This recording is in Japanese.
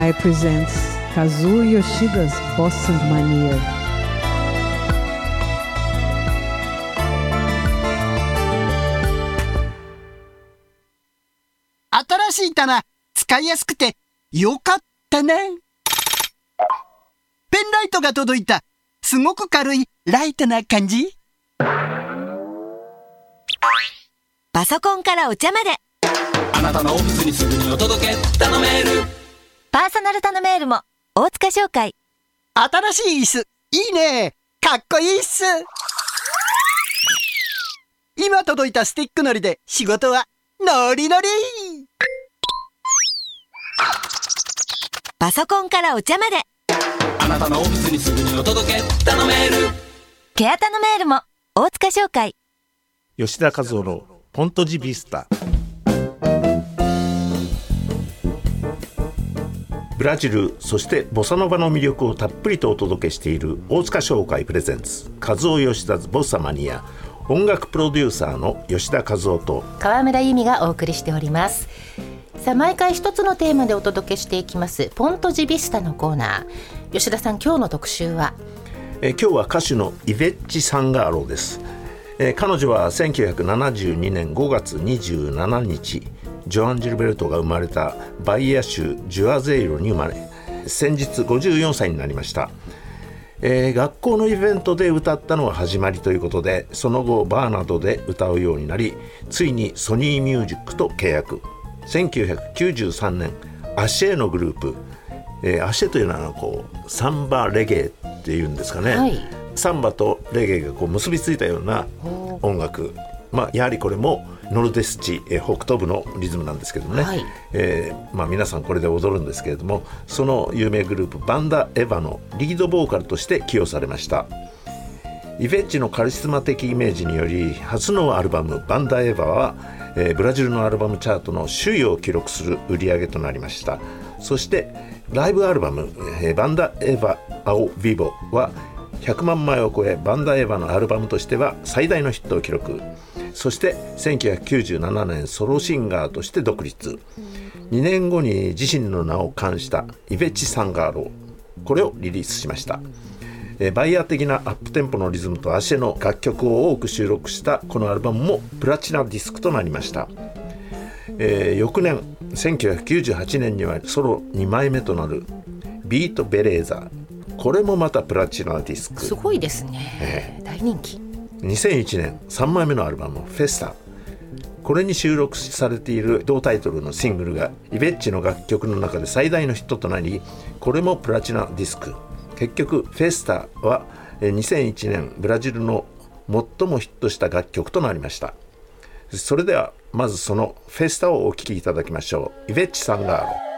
I presents Kazuo Yoshida's Bossa Mania. 新しい棚、使いやすくてよかったね。ペンライトが届いた。すごく軽いライトな感じ。 パソコンからお茶まで、 あなたのオフィスにすぐにお届け、頼める。 パーソナル頼めるも大塚商会。 新しい椅子、いいね。かっこいいっす。今届いたスティックのりで仕事はノリノリ。 パソコンからお茶まで、 あなたのオフィスにすぐにお届け、頼める。 ケア頼めるも大塚商会。 吉田和夫のポントジビスタ。ブラジル、そしてボサノバの魅力をたっぷりとお届けしている大塚商会プレゼンツ和夫吉田ボッサマニア。音楽プロデューサーの吉田和夫と川村由美がお送りしております。さあ、毎回一つのテーマでお届けしていきますポントジビスタのコーナー。吉田さん、今日の特集は？ 今日は歌手のイベッチ・サンガーロです。彼女は1972年5月27日ジョアン・ジルベルトが生まれたバイア州ジュアゼイロに生まれ、先日54歳になりました。学校のイベントで歌ったのが始まりということで、その後バーなどで歌うようになり、ついにソニーミュージックと契約。1993年アシェのグループ、アシェというのはサンバレゲエっていうんですかね、はい、サンバとレゲエが結びついたような音楽、やはりこれもノルデスチ、北東部のリズムなんですけどもね、はい、皆さんこれで踊るんですけれども、その有名グループバンダエヴァのリードボーカルとして起用されました。イベッチのカリスマ的イメージにより初のアルバムバンダエヴァは、ブラジルのアルバムチャートの首位を記録する売り上げとなりました。そしてライブアルバム、バンダエヴァアオビボは100万枚を超え、バンダエヴァのアルバムとしては最大のヒットを記録。そして1997年ソロシンガーとして独立。2年後に自身の名を冠したイベッチ・サンガーロ、これをリリースしました。バイヤー的なアップテンポのリズムとアシェの楽曲を多く収録したこのアルバムもプラチナディスクとなりました。翌年1998年にはソロ2枚目となるビート・ベレーザ、これもまたプラチナディスク。 すごいですね、大人気。 2001年3枚目のアルバムフェスタ、これに収録されている同タイトルのシングルがイベッチの楽曲の中で最大のヒットとなり、これもプラチナディスク。結局フェスタは2001年ブラジルの最もヒットした楽曲となりました。それではまずそのフェスタをお聴きいただきましょう。イベッチ・サンガーロ。